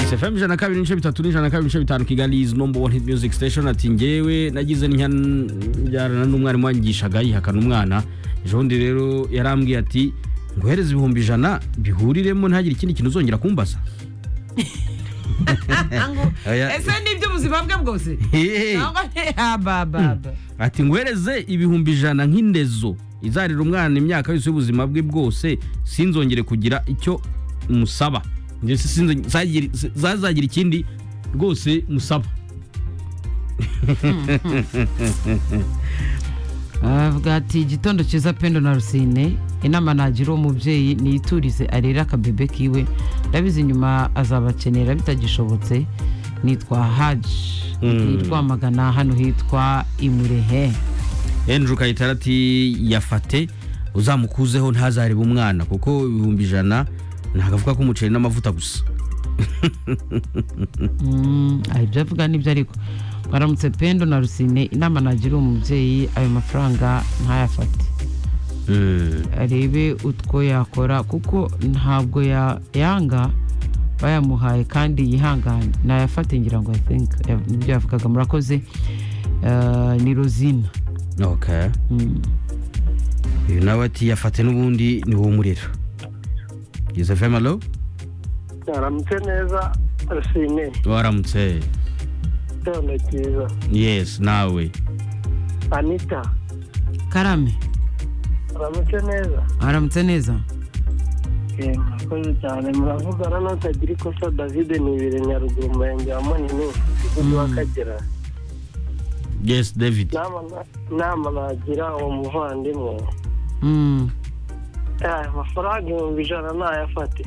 FM ijana kabiri n'ibice bitatu n'ijana kabiri n'ibice bitanu Kigali is number one hit music station. Ati ngewe nagize njyana n'umwarimu wanyigishaga yihakana umwana. Ejondi rero yarambwiye ati ngohereze 100 bihuriremo ntagire ikindi kintu uzongera kumbaza. Ese nibyo ubuzima bwe bwose? Baba. Ati ngohereze 100 nk'indezo izarira umwana imyaka yose y'ubuzima bwe bwose sinzongere kugira icyo musaba. Ndetse zazagira ikindi rwose musaba. Avuga ati igitondo cyiza Pendo na Rusine, inama nagira umubyeyi niyiturize arera akabebe kiwe, ndabizi nyuma azabakenera bitagishobotse. Nitwa Haji yitwa Magana, hano hitwa Imurehe. Andrew Kayitarati yafate uzamukuzeho ntazareba umwana kuko 100 nagavuga ko umuceri n'amavuta gusa. Ibyo avuga nibyo ariko baramutse Pendo na Rusine, inama nagira umubyeyi ayo mafaranga ntayafate. Arebe utwo yakora kuko ntabwo yanga bayamuhaye kandi yihangane nayafate ngira ngo I think nibyo yavugaga. Murakoze. Ni Rozina. Okay. Uyu nawe ati yafate n'ubundi ni wo murera. Yes FM, hello? Aramutse neza Rusine. Waramutse. Tone cyiza. Yes, nawe. Anita. Karame. Aramutse neza. Aramutse neza. Murakoze cyane. Muravugana n'utagira ikosa David Nibire Nyaruguru Murenge wa Munini Umudugudu w'Akagera. Yes, David. Nama nagira uwo muvandimwe. Amafaranga 100 ntayafate.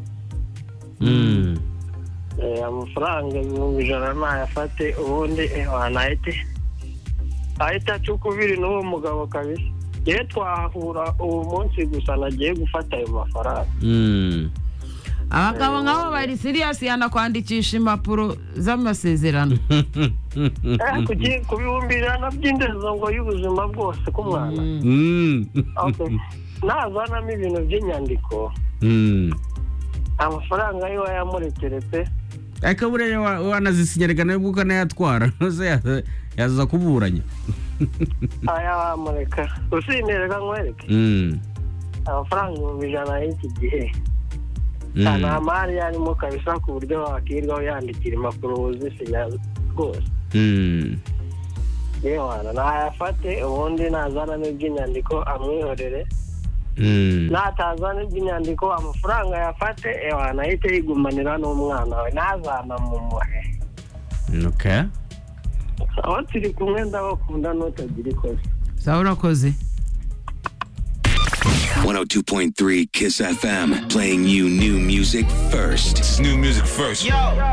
Amafaranga 100 ntayafate ubundi wanahite ahita cyukubiri n'uwo mugabo kabisa. Ye twahura uwo munsi gusa nagiye gufata ayo mafaranga. Abagabo ngabo bari serious yanakwandikisha impapuro z'amasezerano. Kubihumbira by'indezo ngo y'ubuzima bwose ku mwana. Okay. Nazanamo ibintu by'inyandiko. Amafaranga yo yamurekere pe. Akabure wanazisinyereka nayo kuko nayatwara nose yaza kuburanya. Aya wamureka. Usinereka nkwereke. Amafaranga 100 y'iki gihe. Sana mari yarimo kabisa ku buryo wakirwa yandikira impapuro uzisinya rwose. Yewana nayafate ubundi nazana n'iby'inyandiko amwihorere. Natazana iby'inyandiko amafaranga yafate ewana ahite yigumanira n'umwana we nazana mu muhe. Okay. Aho turi kumwe ndabakunda n'utagira ikosa. Sawa urakoze. 102.3 Kiss FM, playing you new music first. It's new music first. Yo.